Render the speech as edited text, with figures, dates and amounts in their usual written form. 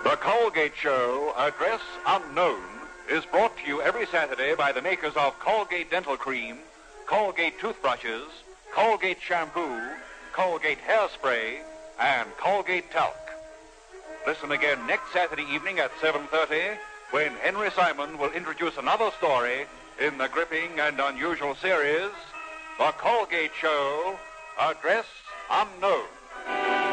The Colgate Show, Address Unknown, is brought to you every Saturday by the makers of Colgate Dental Cream, Colgate Toothbrushes, Colgate Shampoo, Colgate Hairspray, and Colgate Talc. Listen again next Saturday evening at 7:30 when Henry Simon will introduce another story in the gripping and unusual series, The Colgate Show, Address Unknown.